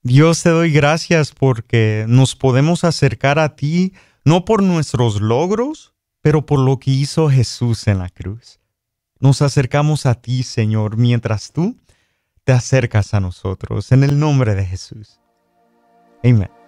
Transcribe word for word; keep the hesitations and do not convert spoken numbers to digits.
Dios, te doy gracias porque nos podemos acercar a ti, no por nuestros logros, pero por lo que hizo Jesús en la cruz. Nos acercamos a ti, Señor, mientras tú te acercas a nosotros, en el nombre de Jesús. Amén.